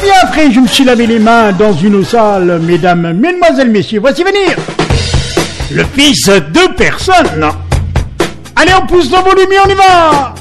bien après, je me suis lavé les mains dans une eau sale, mesdames, mesdemoiselles, messieurs, voici venir le fils de personne. Allez, on pousse le volume et on y va.